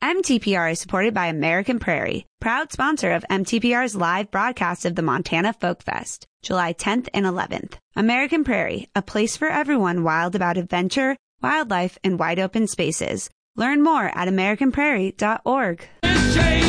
MTPR is supported by American Prairie, proud sponsor of MTPR's live broadcast of the Montana Folk Fest, July 10th and 11th. American Prairie, a place for everyone wild about adventure, wildlife, and wide open spaces. Learn more at AmericanPrairie.org.